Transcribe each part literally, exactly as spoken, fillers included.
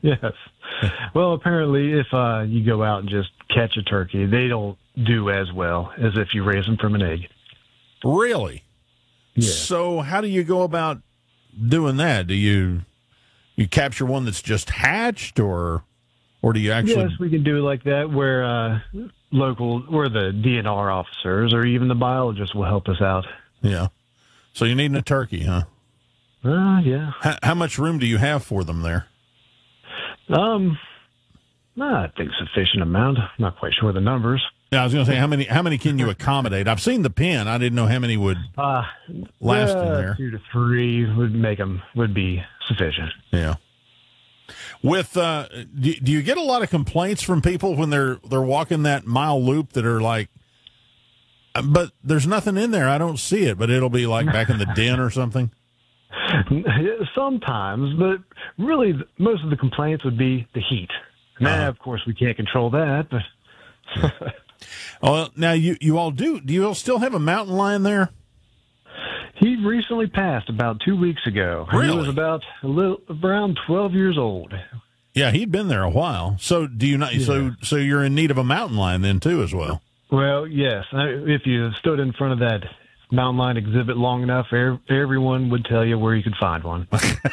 Yes. Well, apparently, if uh, you go out and just catch a turkey, they don't do as well as if you raise them from an egg. Really? Yeah. So how do you go about doing that? Do you you capture one that's just hatched, or or do you actually? Yes, we can do it like that, where uh, local, where the D N R officers or even the biologists will help us out. Yeah. So you need a turkey, huh? Uh, yeah. How, how much room do you have for them there? Um, I think sufficient amount. I'm not quite sure the numbers. Yeah, I was going to say, how many how many can you accommodate? I've seen the pen. I didn't know how many would Uh, last uh, in there. Two to three would make them, would be sufficient. Yeah. With uh, do, do you get a lot of complaints from people when they're they're walking that mile loop that are like, but there's nothing in there. I don't see it, but it'll be like back in the den or something. Sometimes, but really, most of the complaints would be the heat. Now, Uh-huh. of course, we can't control that, but Oh, now you you all do. Do you all still have a mountain lion there? he recently passed about two weeks ago. Really? He was about a little around twelve years old. Yeah, he'd been there a while. So do you not? Yeah. So so you're in need of a mountain lion then too as well. Well, yes. I- If you stood in front of that mountain lion exhibit long enough, er- everyone would tell you where you could find one.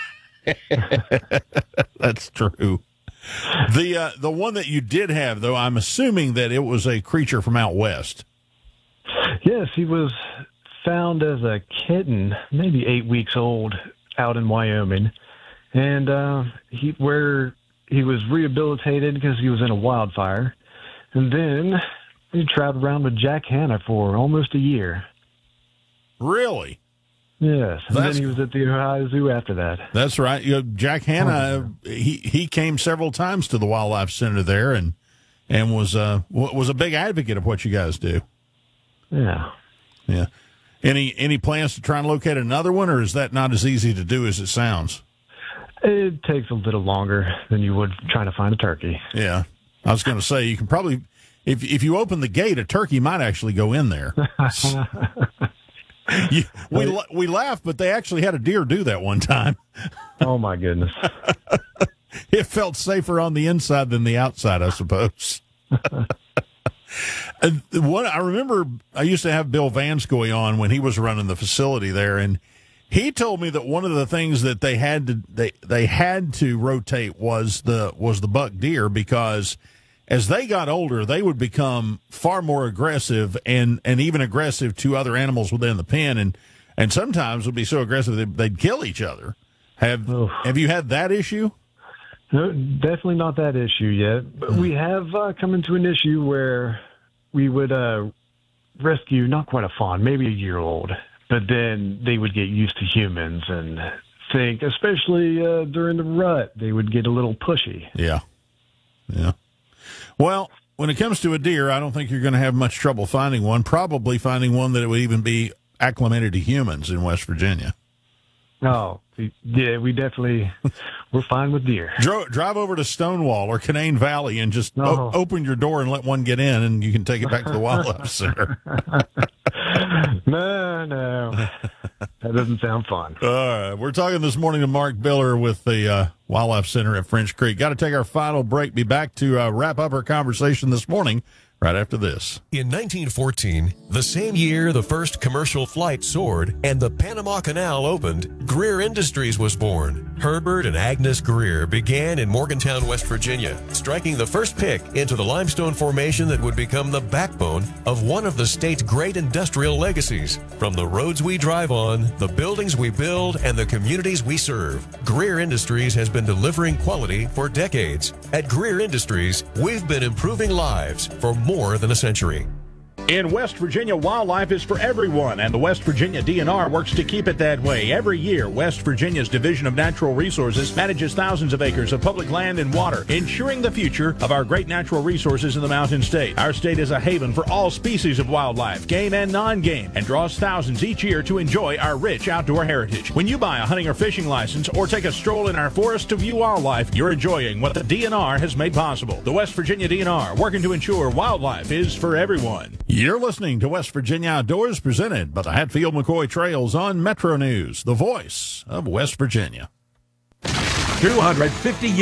That's true. The uh, the one that you did have, though, I'm assuming that it was a creature from out west. Yes, he was found as a kitten, maybe eight weeks old, out in Wyoming, and uh, he where he was rehabilitated because he was in a wildfire, and then he traveled around with Jack Hanna for almost a year. Really? Yes, and That's- then he was at the Ohio Zoo after that. That's right. You know, Jack Hanna, he he came several times to the Wildlife Center there, and and was uh w- was a big advocate of what you guys do. Yeah. Yeah. Any any plans to try and locate another one, or is that not as easy to do as it sounds? It takes a little longer than you would trying to find a turkey. Yeah, I was going to say you can probably, if if you open the gate, a turkey might actually go in there. you, we la- we laugh, but they actually had a deer do that one time. Oh, my goodness. It felt safer on the inside than the outside, I suppose. And what I remember, I used to have Bill Vanscoy on when he was running the facility there, and he told me that one of the things that they had to they they had to rotate was the was the buck deer, because as they got older, they would become far more aggressive and, and even aggressive to other animals within the pen, and and sometimes would be so aggressive that they'd kill each other. Have Oof. have you had that issue? No, definitely not that issue yet. But we have uh, come into an issue where we would uh, rescue not quite a fawn, maybe a year old, but then they would get used to humans and think, especially uh, during the rut, they would get a little pushy. Yeah. Yeah. Well, when it comes to a deer, I don't think you're going to have much trouble finding one, probably finding one that would even be acclimated to humans in West Virginia. Oh, yeah, we definitely, we're fine with deer. Dro- drive over to Stonewall or Canaan Valley and just No. o- open your door and let one get in, and you can take it back to the Wildlife Center. No, no, that doesn't sound fun. All right. We're talking this morning to Mark Biller with the uh, Wildlife Center at French Creek. Got to take our final break. Be back to uh, wrap up our conversation this morning right after this. In nineteen fourteen, the same year the first commercial flight soared and the Panama Canal opened, Greer Industries was born. Herbert and Agnes Greer began in Morgantown, West Virginia, striking the first pick into the limestone formation that would become the backbone of one of the state's great industrial legacies. From the roads we drive on, the buildings we build, and the communities we serve, Greer Industries has been delivering quality for decades. At Greer Industries, we've been improving lives for more than a century. In West Virginia, wildlife is for everyone, and the West Virginia D N R works to keep it that way. Every year, West Virginia's Division of Natural Resources manages thousands of acres of public land and water, ensuring the future of our great natural resources in the Mountain State. Our state is a haven for all species of wildlife, game and non-game, and draws thousands each year to enjoy our rich outdoor heritage. When you buy a hunting or fishing license or take a stroll in our forest to view wildlife, you're enjoying what the D N R has made possible. The West Virginia D N R, working to ensure wildlife is for everyone. You're listening to West Virginia Outdoors, presented by the Hatfield McCoy Trails on Metro News, the voice of West Virginia. two hundred fifty